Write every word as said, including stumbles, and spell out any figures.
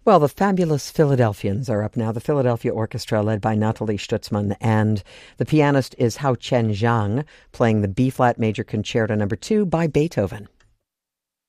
Well, the fabulous Philadelphians are up now. The Philadelphia Orchestra, led by Nathalie Stutzmann, and the pianist is Hao Chen Zhang, playing the B-flat major concerto number two by Beethoven.